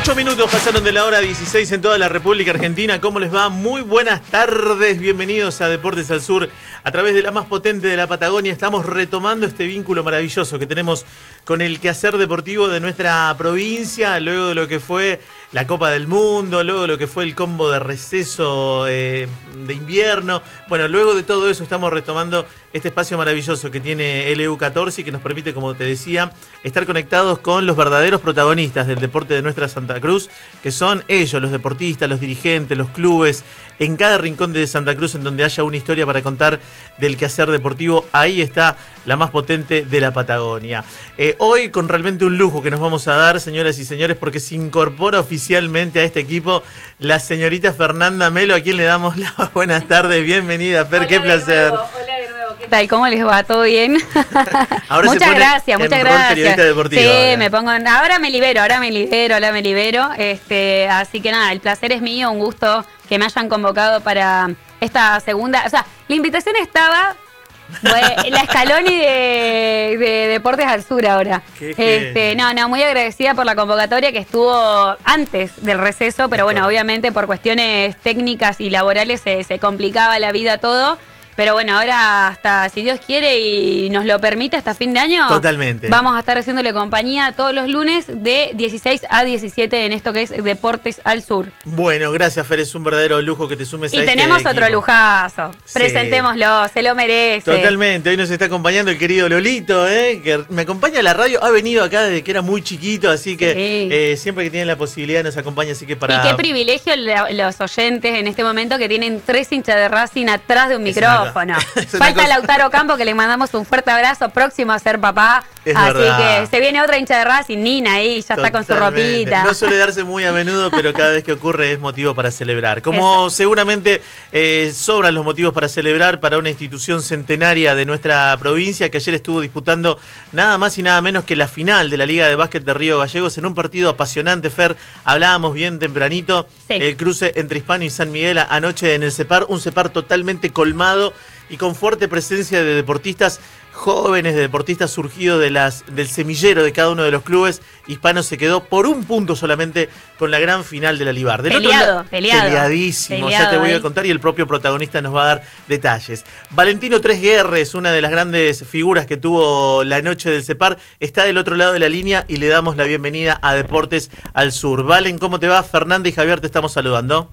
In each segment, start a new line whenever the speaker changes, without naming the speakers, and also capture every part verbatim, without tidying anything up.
Ocho minutos pasaron de la hora dieciséis en toda la República Argentina. ¿Cómo les va? Muy buenas tardes. Bienvenidos a Deportes al Sur. A través de la más potente de la Patagonia estamos retomando este vínculo maravilloso que tenemos con el quehacer deportivo de nuestra provincia, luego de lo que fue la Copa del Mundo, luego de lo que fue el combo de receso eh, de invierno. Bueno, luego de todo eso estamos retomando este espacio maravilloso que tiene L U catorce y que nos permite, como te decía, estar conectados con los verdaderos protagonistas del deporte de nuestra Santa Cruz, que son ellos, los deportistas, los dirigentes, los clubes, en cada rincón de Santa Cruz en donde haya una historia para contar del quehacer deportivo. Ahí está la más potente de la Patagonia. Eh, hoy con realmente un lujo que nos vamos a dar, señoras y señores, porque se incorpora oficialmente a este equipo la señorita Fernanda Melo, a quien le damos las buenas tardes. Bienvenida, Fer,
Hola,
qué placer.
Nuevo, hola de nuevo, ¿qué tal? ¿Cómo les va? ¿Todo bien?
Ahora
muchas
se pone
gracias, muchas
en rol
gracias.
periodista deportiva,
sí,
ahora.
me pongo en, ahora me libero, ahora me libero, ahora me libero. Este, así que nada, el placer es mío, un gusto que me hayan convocado para esta segunda, o sea, la invitación estaba bueno, la Scaloni de, de Deportes al Sur ahora. Este, no, no, muy agradecida por la convocatoria que estuvo antes del receso, pero bueno, obviamente por cuestiones técnicas y laborales se, se complicaba la vida todo. Pero bueno, ahora hasta, si Dios quiere y nos lo permite, hasta fin de año.
Totalmente.
Vamos a estar haciéndole compañía todos los lunes de dieciséis a diecisiete en esto que es Deportes al Sur.
Bueno, gracias, Fer, es un verdadero lujo que te sumes
y
a este
Y tenemos otro
equipo.
Lujazo.
Sí.
Presentémoslo, se lo merece.
Totalmente, hoy nos está acompañando el querido Lolito, ¿eh? Que me acompaña a la radio, ha venido acá desde que era muy chiquito, así que sí. eh, siempre que tiene la posibilidad nos acompaña, así que para...
Y qué privilegio los oyentes en este momento que tienen tres hinchas de Racing atrás de un micrófono. Falta
cosa...
Lautaro Campo, que le mandamos un fuerte abrazo, próximo a ser papá.
Es
así
verdad.
que se viene otra hincha de Racing, Nina ahí, ya
Totalmente.
Está con su ropita.
No suele darse muy a menudo, pero cada vez que ocurre es motivo para celebrar. Como Eso. seguramente eh, sobran los motivos para celebrar para una institución centenaria de nuestra provincia que ayer estuvo disputando nada más y nada menos que la final de la Liga de Básquet de Río Gallegos en un partido apasionante, Fer. Hablábamos bien tempranito, sí. el cruce entre Hispano y San Miguel anoche en el CEPAR, un CEPAR totalmente colmado y con fuerte presencia de deportistas jóvenes, de deportistas surgidos de las, del semillero de cada uno de los clubes. Hispano se quedó por un punto solamente con la gran final de la Libar. Del
peleado,
otro,
peleado.
Peleadísimo,
peleado,
ya te voy
¿eh?
a contar y el propio protagonista nos va a dar detalles. Valentino Tres Guerres, una de las grandes figuras que tuvo la noche del CEPAR, está del otro lado de la línea y le damos la bienvenida a Deportes al Sur. Valen, ¿cómo te va? Fernanda y Javier te estamos saludando.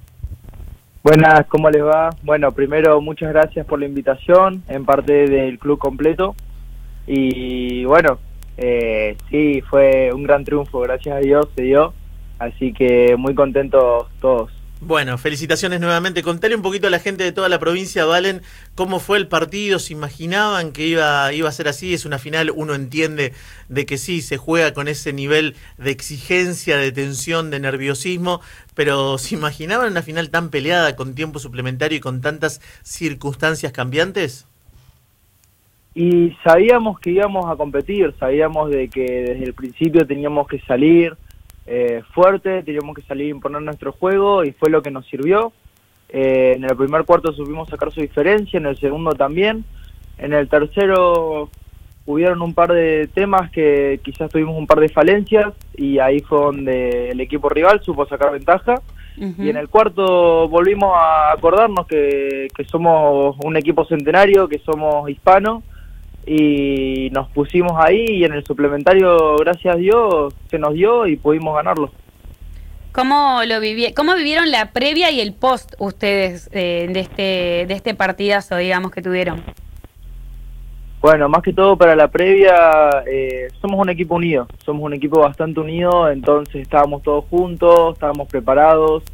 Buenas, ¿cómo les va? Bueno, primero muchas gracias por la invitación en parte del club completo y bueno, eh, sí, fue un gran triunfo, gracias a Dios se dio, así que muy contentos todos.
Bueno, felicitaciones nuevamente. Contale un poquito a la gente de toda la provincia, Valen, cómo fue el partido, se imaginaban que iba, iba a ser así, es una final, uno entiende de que sí, se juega con ese nivel de exigencia, de tensión, de nerviosismo, pero ¿se imaginaban una final tan peleada, con tiempo suplementario y con tantas circunstancias cambiantes?
Y sabíamos que íbamos a competir, sabíamos de que desde el principio teníamos que salir Eh, fuerte, teníamos que salir a imponer nuestro juego y fue lo que nos sirvió. Eh, en el primer cuarto supimos sacar su diferencia, en el segundo también. En el tercero hubieron un par de temas que quizás tuvimos un par de falencias y ahí fue donde el equipo rival supo sacar ventaja. Uh-huh. Y en el cuarto volvimos a acordarnos que, que somos un equipo centenario, que somos hispanos, y nos pusimos ahí y en el suplementario, gracias a Dios, se nos dio y pudimos ganarlo.
¿Cómo lo viví, cómo vivieron la previa y el post ustedes eh, de este de este partidazo, digamos, que tuvieron?
Bueno, más que todo para la previa, eh, somos un equipo unido, somos un equipo bastante unido, entonces estábamos todos juntos, estábamos preparados,